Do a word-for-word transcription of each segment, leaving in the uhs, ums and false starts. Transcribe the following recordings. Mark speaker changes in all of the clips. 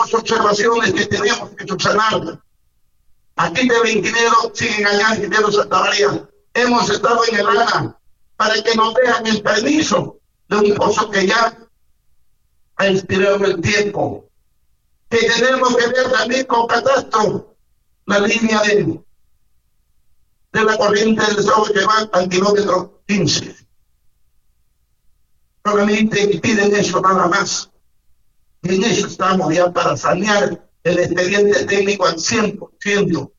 Speaker 1: observaciones que tenemos que subsanar. Aquí de Veintinero siguen allá en Quintero Santa María. Hemos estado en el ANA para que nos dejan el permiso de un pozo que ya ha expirado el tiempo. Que tenemos que ver también con catastro la línea de, de la corriente del desagüe que va al kilómetro quince. Solamente piden eso nada más. Y en eso estamos ya para sanear el expediente técnico al cien por ciento.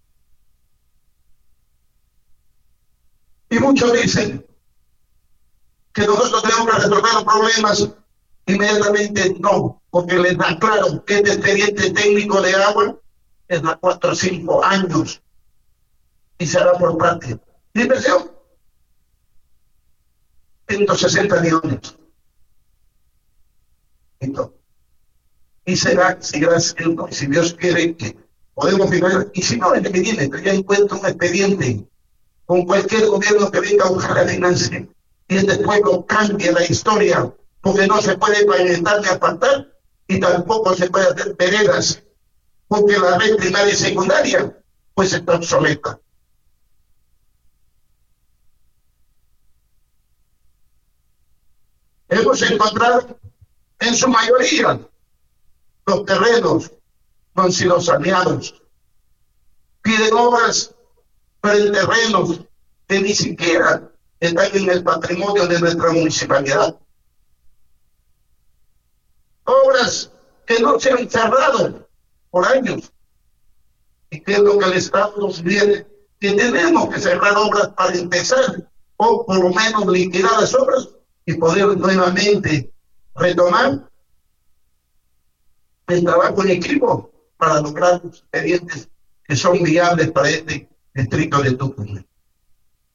Speaker 1: Y muchos dicen que nosotros tenemos que resolver los problemas inmediatamente. No, porque les da claro que este expediente técnico de agua es de cuatro o cinco años y se hará por parte de inversión ciento sesenta millones. Entonces, y será, si gracias a Dios, si Dios quiere, que podemos fijar, y si no, el que viene, que ya encuentra un expediente con cualquier gobierno que venga a buscar la financia, y este pueblo cambie la historia, porque no se puede pavimentar ni asfaltar, y tampoco se puede hacer veredas, porque la red primaria y secundaria, pues está obsoleta. Hemos encontrado, en su mayoría, los terrenos no han sido saneados. Piden obras, pero en terrenos que ni siquiera están en el patrimonio de nuestra municipalidad. Obras que no se han cerrado por años. ¿Y qué es lo que el Estado nos viene? Que tenemos que cerrar obras para empezar, o por lo menos liquidar las obras y poder nuevamente retomar el trabajo en equipo para lograr los expedientes que son viables para este distrito de Tucumán.